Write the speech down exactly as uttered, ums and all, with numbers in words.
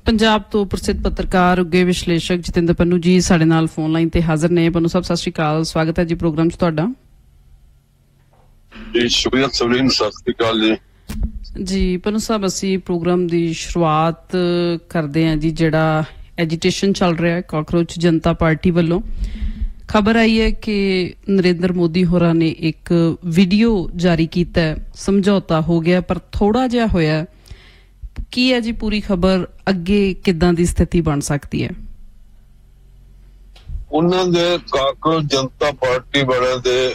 ਪੰਜਾਬ ਤੋਂ ਪ੍ਰਸਿੱਧ ਪੱਤਰਕਾਰ ਉੱਗੇ ਵਿਸ਼ਲੇਸ਼ਕ ਜਤਿੰਦਰ ਪੰਨੂ ਜੀ ਸਾਡੇ ਨਾਲ ਫੋਨ ਲਾਈਨ ਤੇ ਹਾਜ਼ਰ ਨੇ। ਪੰਨੂ ਸਾਹਿਬ ਸਤਿ ਸ਼੍ਰੀ ਅਕਾਲ, ਸਵਾਗਤ ਹੈ ਜੀ ਪ੍ਰੋਗਰਾਮ 'ਚ ਤੁਹਾਡਾ। ਜੀ ਸ਼ੁਕਰੀਆ ਸਵਲੀਨ, ਸਤਿ ਸ਼੍ਰੀ ਅਕਾਲ ਜੀ। ਜੀ ਪੰਨੂ ਸਾਹਿਬ, ਅਸੀਂ ਪ੍ਰੋਗਰਾਮ ਦੀ ਸ਼ੁਰੂਆਤ ਕਰਦੇ ਹਾਂ ਜੀ। ਜਿਹੜਾ ਐਜੀਟੇਸ਼ਨ ਚੱਲ ਰਿਹਾ ਹੈ ਕਾਕਰੋਚ ਜਨਤਾ ਪਾਰਟੀ ਵੱਲੋਂ, ਖਬਰ ਆਈ ਹੈ ਕਿ ਨਰਿੰਦਰ ਮੋਦੀ ਹੋਰਾਂ ਨੇ ਇੱਕ ਵੀਡੀਓ ਜਾਰੀ ਕੀਤਾ ਹੈ, ਸਮਝੌਤਾ ਹੋ ਗਿਆ ਪਰ ਥੋੜਾ ਜਿਹਾ ਹੋਇਆ। ਕੀ ਹੈ ਜੀ ਪੂਰੀ ਖਬਰ, ਅੱਗੇ ਕਿੱਦਾਂ ਦੀ ਸਥਿਤੀ ਬਣ ਸਕਦੀ ਹੈ? ਉਹਨਾਂ ਦੇ ਕਾਕਰੋਚ ਜਨਤਾ ਪਾਰਟੀ ਵਾਲਿਆਂ ਦੇ